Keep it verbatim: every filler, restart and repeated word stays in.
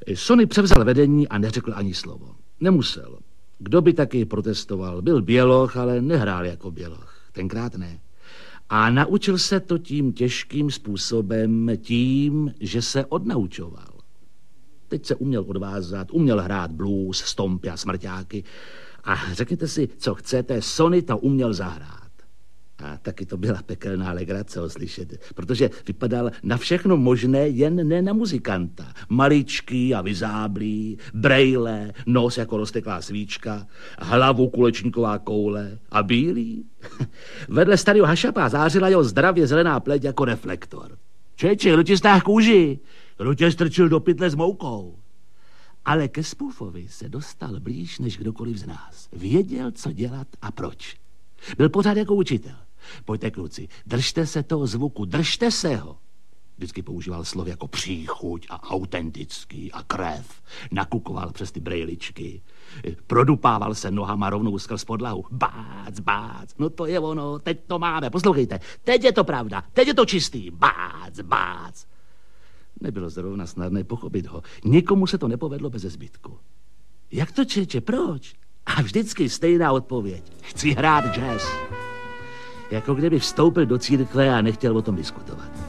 Sony převzal vedení a neřekl ani slovo. Nemusel. Kdo by taky protestoval? Byl běloch, ale nehrál jako běloch. Tenkrát ne. A naučil se to tím těžkým způsobem, tím, že se odnaučoval. Teď se uměl odvázat, uměl hrát blues, stompy a smrťáky. A řekněte si, co chcete, Sony to uměl zahrát. A taky to byla pekelná legrace ho slyšet, protože vypadal na všechno možné, jen ne na muzikanta. Maličký a vyzáblý, brejle, nos jako rozteklá svíčka, hlavu kulečníková koule a bílý. Vedle starého hašapa zářila jeho zdravě zelená pleť jako reflektor. Čeči, kdo ti stáhl kůži? Kdo tě strčil do pytle s moukou? Ale ke Spoofovi se dostal blíž než kdokoliv z nás. Věděl, co dělat a proč. Byl pořád jako učitel. Pojďte, kluci, držte se toho zvuku, držte se ho. Vždycky používal slov jako příchuť a autentický a krev. Nakukoval přes ty brejličky. Produpával se nohama rovnou skrz podlahu. Bác, bác, no to je ono, teď to máme. Poslouchejte, teď je to pravda, teď je to čistý. Bác, bác. Nebylo zrovna snadné pochopit ho. Nikomu se to nepovedlo bez zbytku. Jak to, čeče, proč? A vždycky stejná odpověď. Chci hrát jazz. Jako kdyby vstoupil do církve a nechtěl o tom diskutovat.